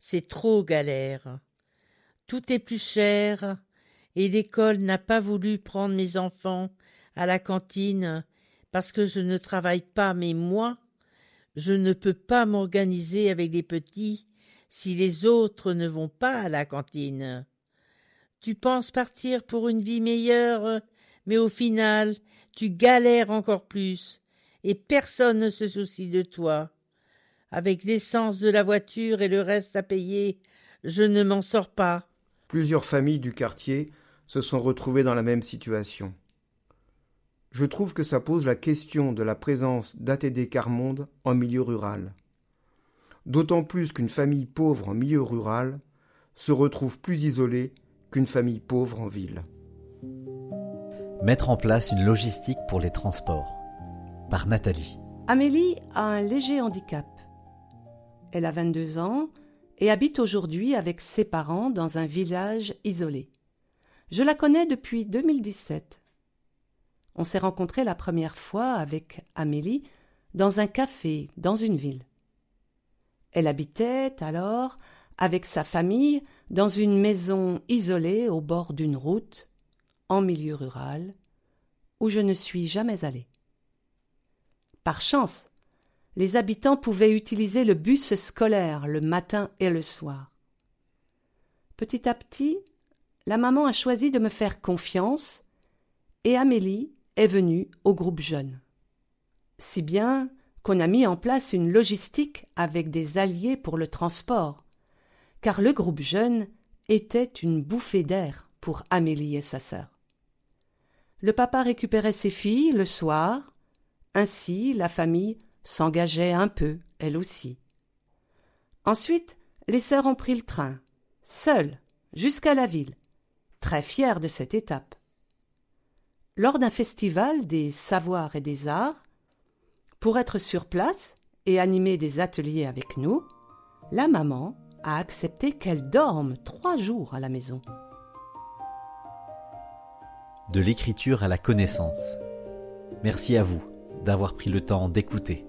c'est trop galère. Tout est plus cher et l'école n'a pas voulu prendre mes enfants à la cantine parce que je ne travaille pas, mais moi, je ne peux pas m'organiser avec les petits si les autres ne vont pas à la cantine. Tu penses partir pour une vie meilleure, mais au final, tu galères encore plus et personne ne se soucie de toi. Avec l'essence de la voiture et le reste à payer, je ne m'en sors pas. Plusieurs familles du quartier se sont retrouvées dans la même situation. Je trouve que ça pose la question de la présence d'ATD Quart Monde en milieu rural. D'autant plus qu'une famille pauvre en milieu rural se retrouve plus isolée qu'une famille pauvre en ville. Mettre en place une logistique pour les transports. Par Nathalie. Amélie a un léger handicap. Elle a 22 ans et habite aujourd'hui avec ses parents dans un village isolé. Je la connais depuis 2017. On s'est rencontrés la première fois avec Amélie dans un café dans une ville. Elle habitait alors avec sa famille dans une maison isolée au bord d'une route, en milieu rural, où je ne suis jamais allée. Par chance, les habitants pouvaient utiliser le bus scolaire le matin et le soir. Petit à petit, la maman a choisi de me faire confiance et Amélie est venue au groupe jeune. Si bien qu'on a mis en place une logistique avec des alliés pour le transport, car le groupe jeune était une bouffée d'air pour Amélie et sa sœur. Le papa récupérait ses filles le soir, ainsi la famille s'engageait un peu, elle aussi. Ensuite, les sœurs ont pris le train, seules, jusqu'à la ville, très fières de cette étape. Lors d'un festival des savoirs et des arts, pour être sur place et animer des ateliers avec nous, la maman a accepté qu'elle dorme 3 jours à la maison. De l'écriture à la connaissance. Merci à vous d'avoir pris le temps d'écouter.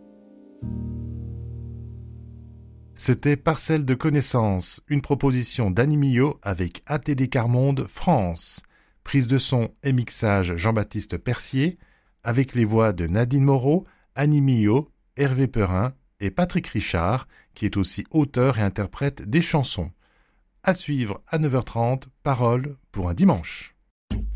C'était Parcelle de connaissances, une proposition d'Annie Millot avec ATD Quart Monde France. Prise de son et mixage Jean-Baptiste Percier, avec les voix de Nadine Moreau, Annie Millot, Hervé Perrin et Patrick Richard, qui est aussi auteur et interprète des chansons. À suivre à 9h30, Parole pour un dimanche.